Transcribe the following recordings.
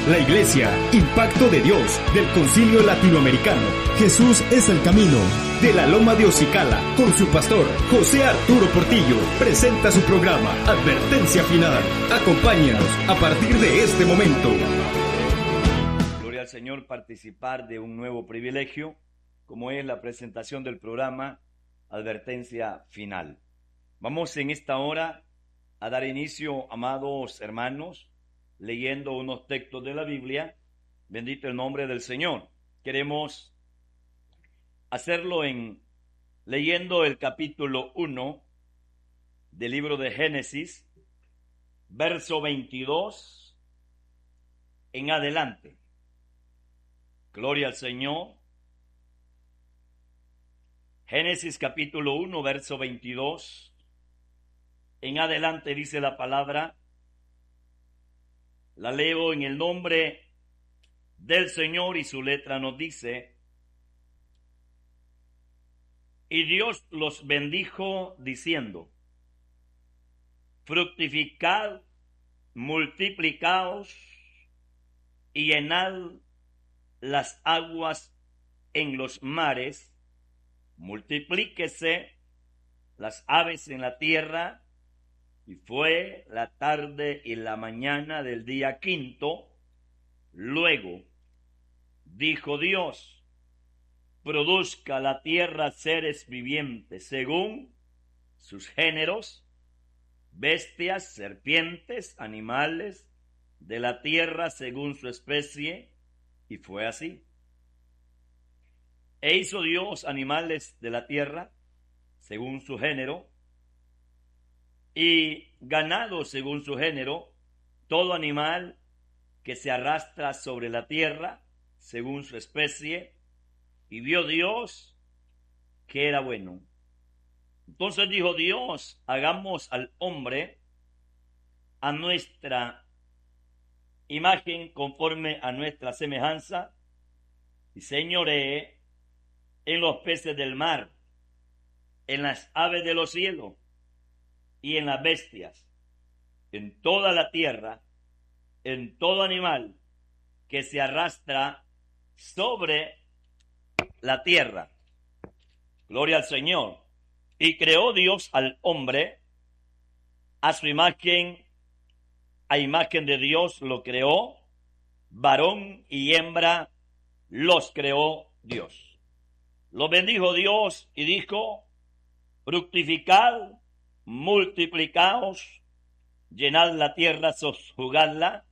La Iglesia, Impacto de Dios, del Concilio Latinoamericano. Jesús es el camino. De la Loma de Ocicala, con su pastor, José Arturo Portillo, presenta su programa, Advertencia Final. Acompáñanos a partir de este momento. Gloria al Señor, participar de un nuevo privilegio, como es la presentación del programa Advertencia Final. Vamos en esta hora a dar inicio, amados hermanos, leyendo unos textos de la Biblia. Bendito el nombre del Señor. Queremos hacerlo leyendo el capítulo 1 del libro de Génesis, verso 22 en adelante. Gloria al Señor. Génesis capítulo 1, verso 22 en adelante dice la palabra. La leo en el nombre del Señor y su letra nos dice: y Dios los bendijo diciendo: fructificad, multiplicaos y llenad las aguas en los mares, multiplíquese las aves en la tierra. Y fue la tarde y la mañana del día quinto. Luego dijo Dios: produzca la tierra seres vivientes según sus géneros, bestias, serpientes, animales de la tierra según su especie. Y fue así. E hizo Dios animales de la tierra según su género, y ganado según su género, todo animal que se arrastra sobre la tierra según su especie. Y vio Dios que era bueno. Entonces dijo Dios: hagamos al hombre a nuestra imagen, conforme a nuestra semejanza, y señoree en los peces del mar, en las aves de los cielos, y en las bestias, en toda la tierra, en todo animal que se arrastra sobre la tierra. Gloria al Señor. Y creó Dios al hombre a su imagen, a imagen de Dios lo creó, varón y hembra los creó Dios. Los bendijo Dios y dijo: fructificad, multiplicaos, llenad la tierra, sosjugadla.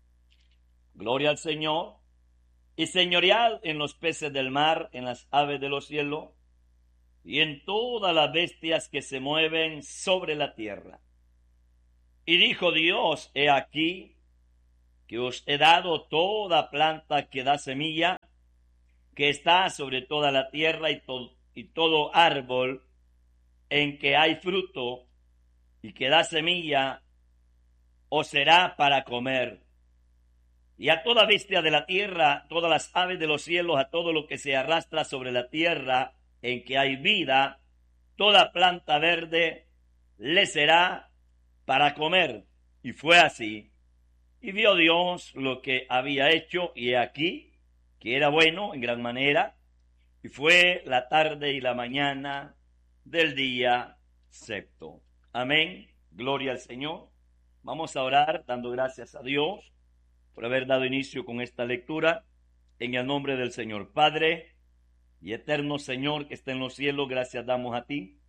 Gloria al Señor. Y señoread en los peces del mar, en las aves de los cielos, y en todas las bestias que se mueven sobre la tierra. Y dijo Dios: he aquí que os he dado toda planta que da semilla, que está sobre toda la tierra, y todo árbol en que hay fruto y que da semilla, os será para comer. Y a toda bestia de la tierra, todas las aves de los cielos, a todo lo que se arrastra sobre la tierra en que hay vida, toda planta verde le será para comer. Y fue así. Y vio Dios lo que había hecho, y he aquí que era bueno en gran manera. Y fue la tarde y la mañana del día sexto. Amén. Gloria al Señor. Vamos a orar dando gracias a Dios por haber dado inicio con esta lectura. En el nombre del Señor. Padre y eterno Señor que está en los cielos, gracias damos a ti.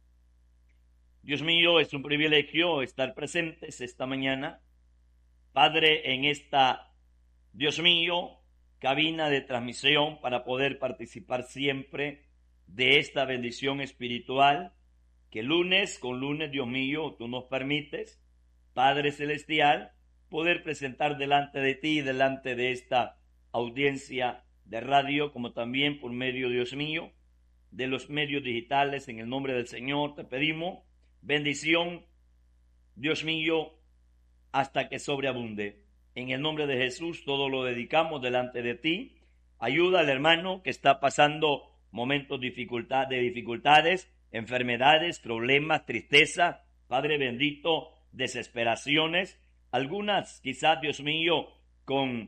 Dios mío, es un privilegio estar presentes esta mañana, Padre, en esta, Dios mío, cabina de transmisión, para poder participar siempre de esta bendición espiritual que lunes con lunes, Dios mío, tú nos permites, Padre Celestial, poder presentar delante de ti y delante de esta audiencia de radio, como también por medio, Dios mío, de los medios digitales. En el nombre del Señor te pedimos bendición, Dios mío, hasta que sobreabunde. En el nombre de Jesús todo lo dedicamos delante de ti. Ayuda al hermano que está pasando momentos de dificultades, enfermedades, problemas, tristeza, Padre bendito, desesperaciones, algunas quizás, Dios mío, con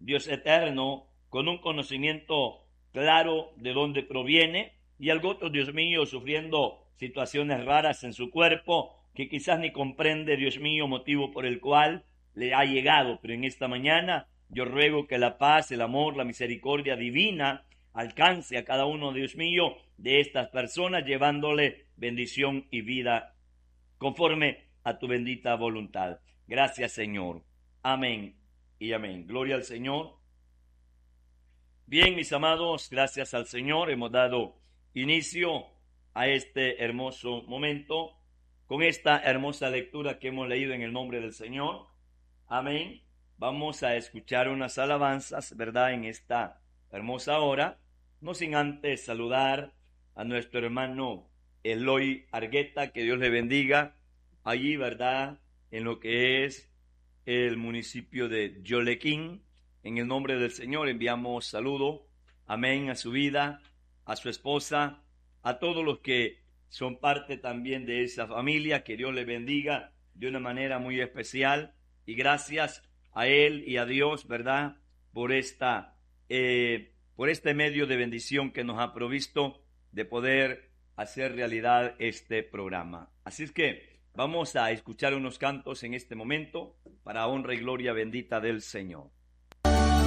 Dios eterno, con un conocimiento claro de dónde proviene, y algo otro, Dios mío, sufriendo situaciones raras en su cuerpo, que quizás ni comprende, Dios mío, motivo por el cual le ha llegado, pero en esta mañana yo ruego que la paz, el amor, la misericordia divina alcance a cada uno, Dios mío, de estas personas, llevándole bendición y vida conforme a tu bendita voluntad. Gracias, Señor. Amén y amén. Gloria al Señor. Bien, mis amados, gracias al Señor hemos dado inicio a este hermoso momento con esta hermosa lectura que hemos leído en el nombre del Señor. Amén. Vamos a escuchar unas alabanzas, ¿verdad?, en esta hermosa hora, no sin antes saludar a nuestro hermano Eloy Argueta, que Dios le bendiga, allí, ¿verdad?, en lo que es el municipio de Yolequín. En el nombre del Señor enviamos saludo, amén, a su vida, a su esposa, a todos los que son parte también de esa familia. Que Dios le bendiga de una manera muy especial, y gracias a él y a Dios, ¿verdad?, por este medio de bendición que nos ha provisto de poder hacer realidad este programa. Así es que vamos a escuchar unos cantos en este momento para honra y gloria bendita del Señor.